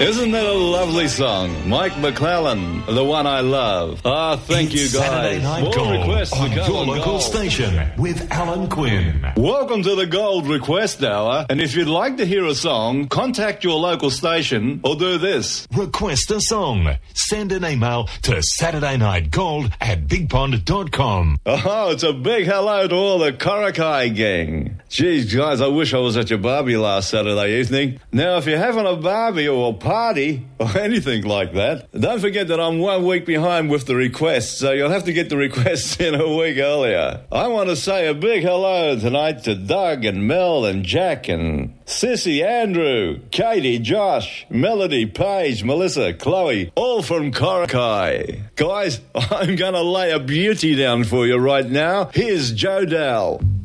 Isn't that a lovely song? Mike McClellan, The One I Love. Ah, thank you guys. Saturday Night More Gold requests to on come your on local Gold. station with Alan Quinn. Welcome to the Gold Request Hour. And if you'd like to hear a song, contact your local station or do this. Request a song. Send an email to SaturdayNightGold@BigPond.com. Oh, it's a big hello to all the Korakai gang. Geez, guys, I wish I was at your barbie last Saturday evening. Now, if you're having a barbie or a party or anything like that, don't forget that I'm 1 week behind with the requests, so you'll have to get the requests in a week earlier. I want to say a big hello tonight to Doug and Mel and Jack and Sissy, Andrew, Katie, Josh, Melody, Paige, Melissa, Chloe, all from Korakai. Guys, I'm going to lay a beauty down for you right now. Here's Joe Dowell.